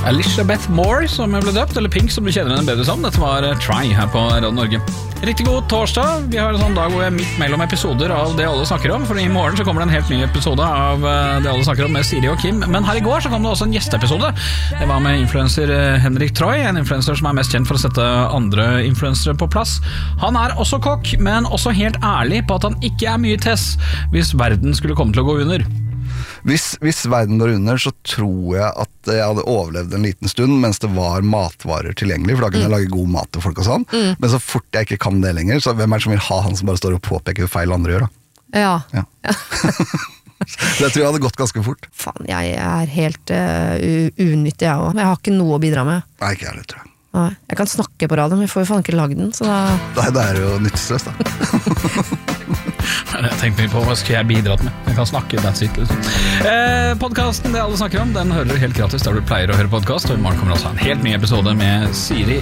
Elizabeth Moore, som ble døpt, eller Pink, som du kjenner henne bedre som. Dette var Try her på Radio Norge. Riktig god torsdag. Vi har en sånn dag hvor jeg er midt mellom episoder av Det alle snakker om, for i morgen så kommer det en helt ny episode av Det alle snakker om med Siri og Kim. Men her i går så kom det også en gjesteepisode. Det var med influencer Henrik Troy, en influencer som er mest kjent for å sette andre influencere på plass. Han er også kokk, men også helt ærlig på at han ikke er mye tess hvis verden skulle komme til å gå under. Hvis verden går under, så tror jeg at jeg hadde overlevd en liten stund mens det var matvarer tilgjengelig, for da kunne jeg lage god mat til folk og sånn. Men så fort jeg ikke kan det lenger, så hvem er det som vil ha han som bare står og påpeker hvor feil andre gjør da? Ja. Det tror jeg hadde gått ganske fort. Faen, jeg er helt unyttig jeg også. Jeg har ikke noe å bidra med. Nei, ikke jeg, tror jeg. Nei, jeg kan snakke på radio, men jeg får jo faen ikke lagd den, så da... Nei, det er jo nytteløst da. Jeg tenkte mye på hva skal jeg bidratt med. Jeg kan snakke, that's it liksom. Podcasten Det alle snakker om, den hører du helt gratis der du pleier å høre podcast. Og i morgen kommer også en helt ny episode med Siri